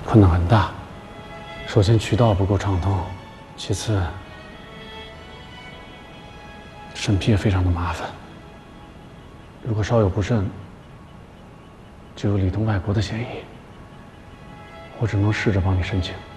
困难很大。首先渠道不够畅通，其次审批也非常的麻烦。如果稍有不慎，就有里通外国的嫌疑。我只能试着帮你申请。